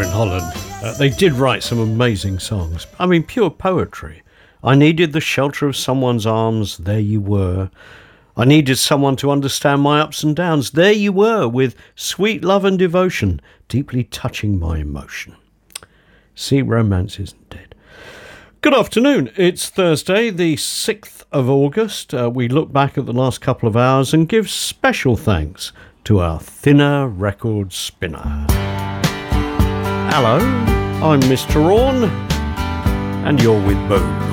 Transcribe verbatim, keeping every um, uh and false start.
in Holland. Uh, they did write some amazing songs. I mean, pure poetry. I needed the shelter of someone's arms. There you were. I needed someone to understand my ups and downs. There you were, with sweet love and devotion, deeply touching my emotion. See, romance isn't dead. Good afternoon. It's Thursday, the sixth of August. Uh, we look back at the last couple of hours and give special thanks to our thinner record spinner. Hello, I'm Mister Rawn, and you're with Boom.